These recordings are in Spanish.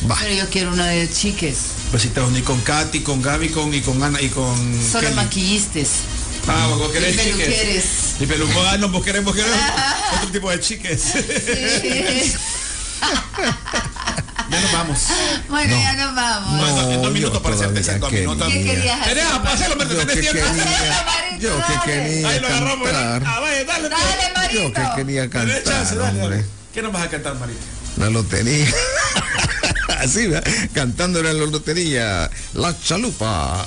Va. Pero yo quiero una de chiques. Besitos ni con Katy, con Gaby, y con Ana y con Solo Kelly. maquillistes. Vos querés Y chiques. peluqueres. Y peluqueres. No, vos querés otro tipo de chiques. Sí. Ya nos vamos. Bueno, No. ya nos vamos. No, en 2 minutos para hacerte exacto. ¿Qué querías hacer? Tenés, pasalo, Yo tenés que tiempo. quería, yo que quería Ahí lo agarramos. cantar. Vaya, dale. Dale, Marito. Yo que quería Tenés chance, cantar, dale. hombre. ¿Qué nos vas a cantar, Marito? La lotería. Así, ¿verdad? Cantándole en la lotería. La chalupa.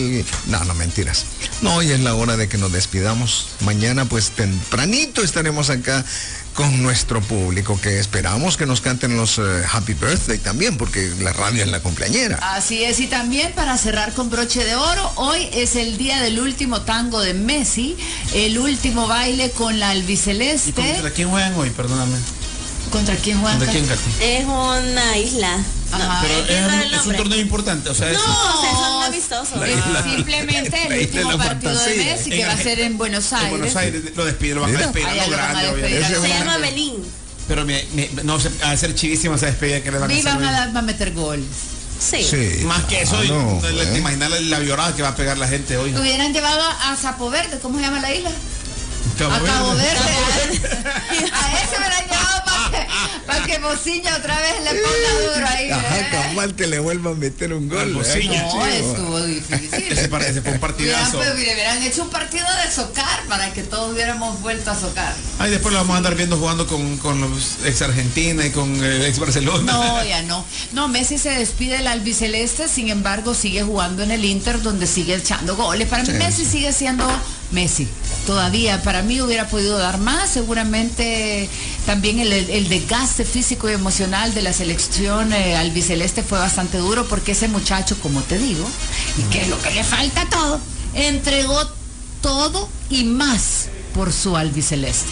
No, mentiras. No, hoy es la hora de que nos despidamos. Mañana, pues, tempranito estaremos acá con nuestro público, que esperamos que nos canten los Happy Birthday también, porque la radio es la cumpleañera. Así es, y también para cerrar con broche de oro, hoy es el día del último tango de Messi, el último baile con la ¿Y albiceleste. contra quién juegan hoy? Perdóname. ¿Contra quién juegan? ¿Contra quién, Katy? Es una isla. Ajá. Pero entiendo el es un nombre. torneo importante, o sea, No, es... o sea, son amistosos. La Es isla. simplemente el La isla último de la partido de fantasía. Messi, que va a ser en Buenos Aires. En Buenos Aires lo despiden, lo van a Mira. despedir, Allá no lo van a grande, despedir. obviamente. Ese Se es llama una- Belín. Pero no sé, a ser chivísima esa despedida que le van a hacer. Va a meter goles. Sí. Sí. Más que eso, no, te pues. imaginas la violada que va a pegar la gente hoy. Hubieran llevado a Sapo Verde, ¿cómo se llama la isla? Cabo A Cabo Verde. Verde. A ese me la han llevado para que Mociña otra vez le ponga duro ahí. Ajá, cabal que le vuelva a meter un gol. Mociña. ¿verdad? No, Chivo. estuvo difícil. Ese fue un partidazo. Hubieran hecho un partido de socar para que todos hubiéramos vuelto a socar. Ay, después lo vamos a andar viendo jugando con los ex Argentina y con el ex Barcelona. No, ya no. No, Messi se despide del albiceleste, sin embargo sigue jugando en el Inter, donde sigue echando goles. Para mí Sí, Messi sí. sigue siendo Messi. Todavía, para mí hubiera podido dar más, seguramente también el desgaste físico y emocional de la selección albiceleste fue bastante duro, porque ese muchacho, como te digo, y que es lo que le falta todo, entregó todo y más por su albiceleste.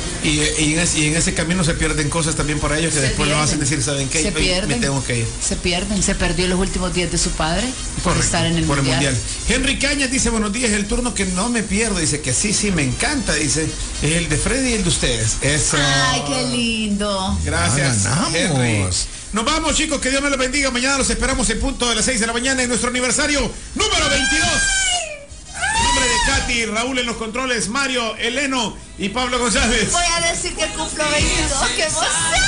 Y en ese camino se pierden cosas también para ellos que Se después lo pierden. hacen decir, ¿saben qué? Se Hoy pierden. me tengo que ir. Se pierden, se perdió los últimos días de su padre por Correcto, estar en el por mundial. el mundial. Henry Cañas dice, buenos días, el turno que no me pierdo. Dice que sí, me encanta. Dice, es el de Freddy y el de ustedes. Eso. Ay, qué lindo. Gracias, Ah, ganamos. Henry. Nos vamos, chicos, que Dios me los bendiga. Mañana los esperamos en punto de las 6 de la mañana en nuestro aniversario número 22. En nombre de Katy, Raúl en los controles, Mario, Eleno y Pablo González. Voy a decir que cumplo 22. ¡Qué emoción!